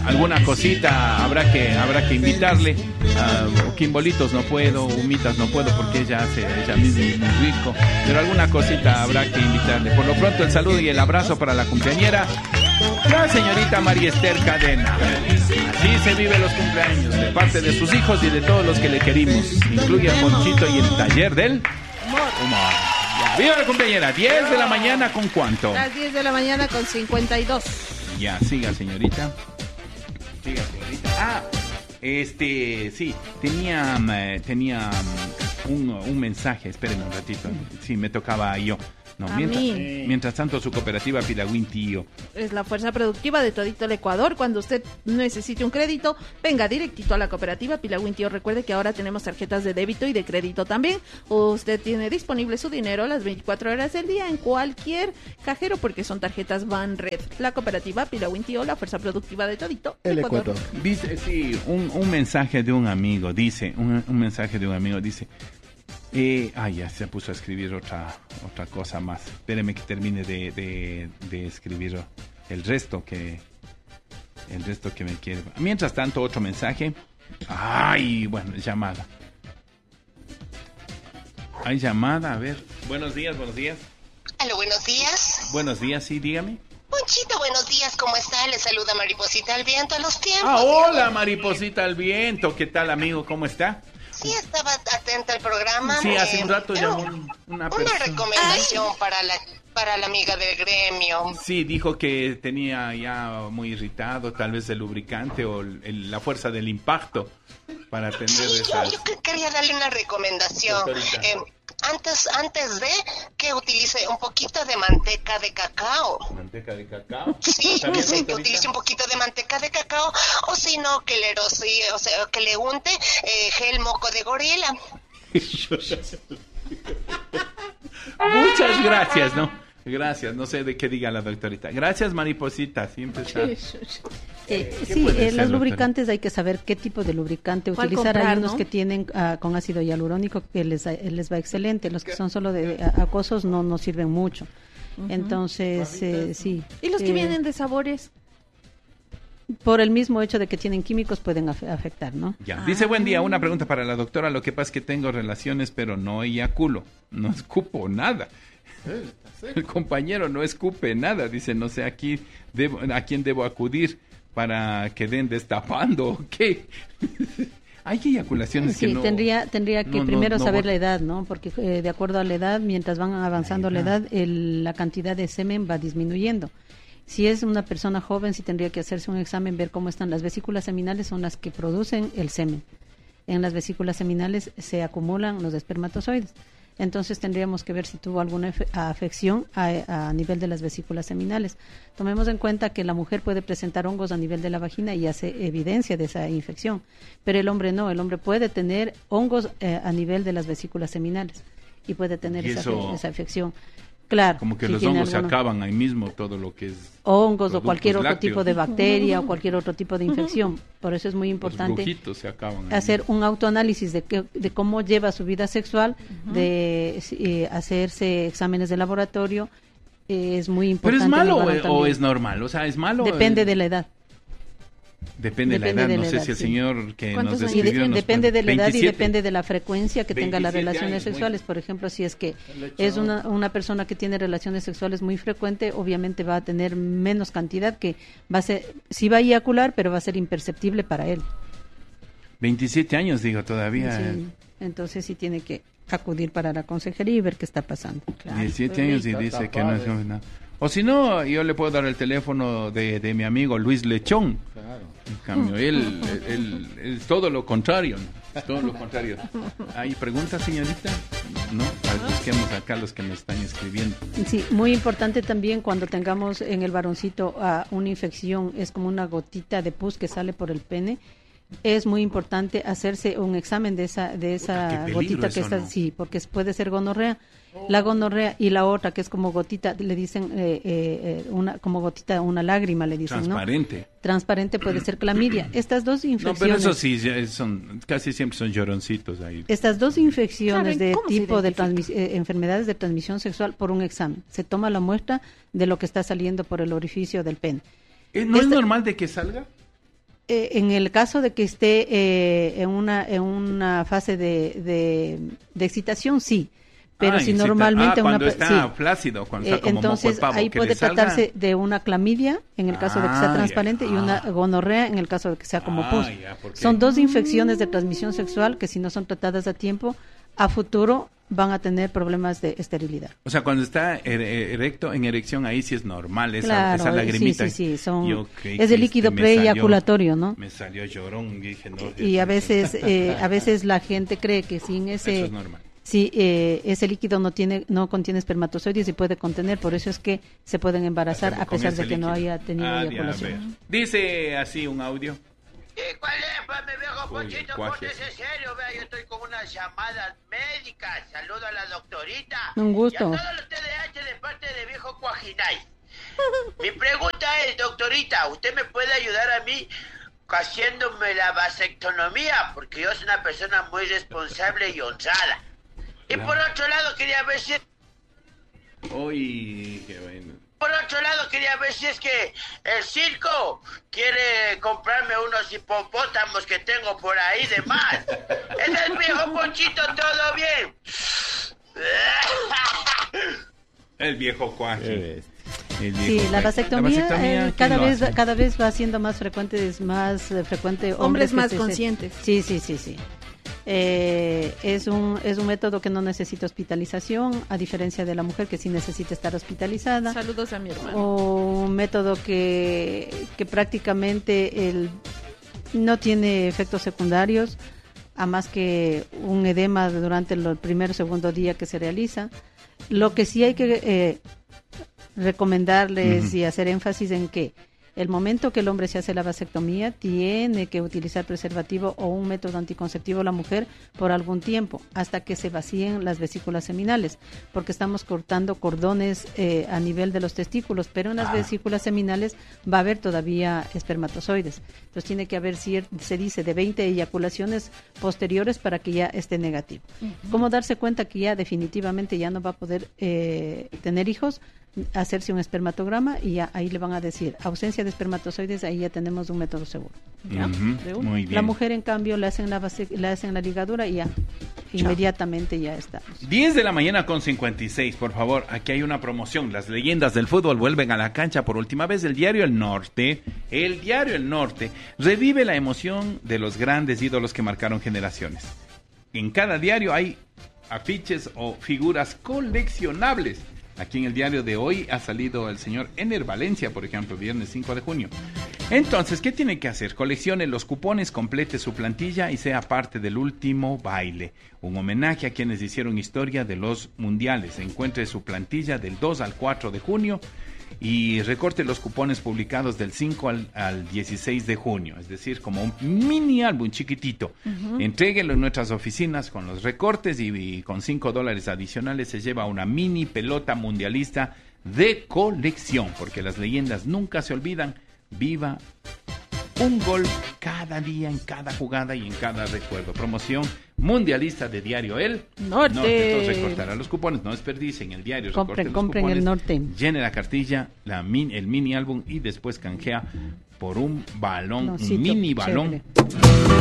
alguna cosita habrá que invitarle. Quimbolitos no puedo, humitas no puedo porque ella hace ella misma muy rico, pero alguna cosita habrá que invitarle. Por lo pronto el saludo y el abrazo para la cumpleañera, la señorita María Esther Cadena. Así se viven los cumpleaños, de parte de sus hijos y de todos los que le querimos. Incluye el Ponchito y el taller del humor. Ya. ¡Viva la cumpleañera! 10 de la mañana, ¿con cuánto? Las 10 de la mañana con 52. Ya, siga, señorita. Sí, tenía un mensaje, espérenme un ratito. Sí, me tocaba yo. No, mientras tanto, su cooperativa Pilagüín Tío. Es la fuerza productiva de todito el Ecuador. Cuando usted necesite un crédito, venga directito a la cooperativa Pilagüín Tío. Recuerde que ahora tenemos tarjetas de débito y de crédito también. Usted tiene disponible su dinero las 24 horas del día en cualquier cajero porque son tarjetas Banred. La cooperativa Pilagüín Tío, la fuerza productiva de todito el Ecuador. Dice, sí, un mensaje de un amigo, dice, ya se puso a escribir otra cosa más. Espéreme que termine de escribir el resto que me quiere. Mientras tanto, otro mensaje. Bueno, llamada. Hay llamada, a ver. Buenos días. Aló, buenos días. Buenos días, sí, dígame. Ponchito, buenos días, ¿cómo está? Le saluda Mariposita al Viento a los tiempos. Hola, Mariposita al Viento. ¿Qué tal, amigo? ¿Cómo está? Sí, estaba atenta al programa. Sí, hace un rato llamó una persona. Una recomendación para la amiga del gremio. Sí, dijo que tenía ya muy irritado, tal vez el lubricante o la fuerza del impacto para atender esas... Yo quería darle una recomendación. Antes de que utilice un poquito de manteca de cacao. ¿Manteca de cacao? Sí, que utilice un poquito de manteca de cacao, o si no, que le rocíe, o sea, que le unte gel moco de gorila. Muchas gracias, ¿no? Gracias, no sé de qué diga la doctorita. Gracias, Mariposita, siempre está... Los lubricantes hay que saber qué tipo de lubricante utilizar. Comprar, hay unos, ¿no?, que tienen con ácido hialurónico que les va excelente. Los que son solo de acuosos no sirven mucho. Uh-huh. Entonces, sí. ¿Y los que vienen de sabores? Por el mismo hecho de que tienen químicos pueden afectar, ¿no? Ya. Dice, buen día, una pregunta para la doctora. Lo que pasa es que tengo relaciones, pero no eyaculo. No escupo nada. El compañero no escupe nada. Dice, no sé a quién debo acudir para que den destapando. ¿Qué? Hay eyaculaciones que no... tendría que primero saber la edad, ¿no? Porque de acuerdo a la edad, mientras van avanzando la edad, la cantidad de semen va disminuyendo. Si es una persona joven, sí tendría que hacerse un examen, ver cómo están. Las vesículas seminales son las que producen el semen. En las vesículas seminales se acumulan los espermatozoides. Entonces tendríamos que ver si tuvo alguna afección a nivel de las vesículas seminales. Tomemos en cuenta que la mujer puede presentar hongos a nivel de la vagina y hace evidencia de esa infección, pero el hombre no. El hombre puede tener hongos a nivel de las vesículas seminales y puede tener esa afección. Claro. Como que los hongos se acaban ahí mismo, todo lo que es... hongos o cualquier otro tipo de bacteria o cualquier otro tipo de infección. Por eso es muy importante se acaban hacer un autoanálisis de cómo lleva su vida sexual, de hacerse exámenes de laboratorio. Es muy importante. ¿Pero es malo o es normal? O sea, ¿es malo? Depende de la edad. Depende de la edad, no sé si el señor que nos describió... Depende de la edad y depende de la frecuencia que tenga las relaciones sexuales. Por ejemplo, si es que es una persona que tiene relaciones sexuales muy frecuente, obviamente va a tener menos cantidad, que va a ser, sí va a eyacular, pero va a ser imperceptible para él. 27 años, digo, todavía. Sí, entonces sí tiene que acudir para la consejería y ver qué está pasando. Claro. 17 años y dice que no es nada. O si no, yo le puedo dar el teléfono de mi amigo Luis Lechón. Claro. En cambio, él es todo lo contrario. Todo lo contrario. ¿Hay preguntas, señorita? No, busquemos acá los que nos están escribiendo. Sí, muy importante también cuando tengamos en el varoncito una infección, es como una gotita de pus que sale por el pene. Es muy importante hacerse un examen de esa gotita que está, ¿no? Sí, porque puede ser gonorrea. La gonorrea y la otra que es como gotita, le dicen como gotita, una lágrima, le dicen, transparente. ¿no? Transparente puede ser clamidia. Estas dos infecciones. No, pero eso sí, casi siempre son lloroncitos ahí. Estas dos infecciones de tipo de enfermedades de transmisión sexual por un examen. Se toma la muestra de lo que está saliendo por el orificio del pene. ¿No es normal de que salga? En el caso de que esté en una fase de excitación, sí. Pero si normalmente cuando está flácido, cuando está como entonces moco de pavo, ahí puede tratarse de una clamidia en el caso de que sea transparente y una gonorrea en el caso de que sea como pus. Son dos infecciones de transmisión sexual que si no son tratadas a tiempo, a futuro van a tener problemas de esterilidad. O sea, cuando está erecto, en erección, ahí sí es normal esa lagrimita. Sí, es el líquido preeyaculatorio, ¿no? Me salió llorón, dije, no. Y a veces la gente cree que sin ese... Eso es normal. Sí, ese líquido no contiene espermatozoides y puede contener, por eso es que se pueden embarazar a pesar de que líquido no haya tenido eyaculación. Dice así un audio. ¿Cuál es, pues, mi viejo Ponchito? Póntese serio, vea, yo estoy con unas llamadas médicas. Saludo a la doctorita. Un gusto. Y a todos los TDAH de parte de viejo Cuajinay. Mi pregunta es, doctorita, ¿usted me puede ayudar a mí haciéndome la vasectomía? Porque yo soy una persona muy responsable y honrada. Y por otro lado quería ver si... Uy, qué bueno. Por otro lado quería ver si es que el circo quiere comprarme unos hipopótamos que tengo por ahí de más. ¿Es el viejo Ponchito todo bien? El viejo Cuaje. Sí, la vasectomía cada vez va siendo más frecuente, hombres más conscientes. Sí. Es un método que no necesita hospitalización, a diferencia de la mujer que sí necesita estar hospitalizada. Saludos a mi hermano. O un método que prácticamente no tiene efectos secundarios, a más que un edema durante el primer o segundo día que se realiza. Lo que sí hay que recomendarles y hacer énfasis en que el momento que el hombre se hace la vasectomía tiene que utilizar preservativo o un método anticonceptivo la mujer por algún tiempo, hasta que se vacíen las vesículas seminales, porque estamos cortando cordones a nivel de los testículos, pero en las vesículas seminales va a haber todavía espermatozoides. Entonces tiene que haber, se dice, de 20 eyaculaciones posteriores para que ya esté negativo. ¿Cómo darse cuenta que ya definitivamente ya no va a poder tener hijos? Hacerse un espermatograma y ya ahí le van a decir ausencia de espermatozoides, ahí ya tenemos un método seguro. Muy bien. La mujer, en cambio, le hacen la ligadura y ya inmediatamente ya está. 10 de la mañana con 56, por favor. Aquí hay una promoción. Las leyendas del fútbol vuelven a la cancha por última vez. El diario El Norte revive la emoción de los grandes ídolos que marcaron generaciones. En cada diario hay afiches o figuras coleccionables. Aquí en el diario de hoy ha salido el señor Ener Valencia, por ejemplo, viernes 5 de junio. Entonces, ¿qué tiene que hacer? Coleccione los cupones, complete su plantilla y sea parte del último baile. Un homenaje a quienes hicieron historia de los mundiales. Encuentre su plantilla del 2 al 4 de junio y recorte los cupones publicados del 5 al 16 de junio, es decir, como un mini álbum chiquitito. Entréguelo en nuestras oficinas con los recortes y con $5 adicionales se lleva una mini pelota mundialista de colección, porque las leyendas nunca se olvidan. Viva un gol cada día, en cada jugada y en cada recuerdo. Promoción mundialista de Diario El Norte. Entonces recortará los cupones, no desperdicien el diario. Compren cupones, El Norte. Llene la cartilla, el mini álbum y después canjea por un balón, un mini balón.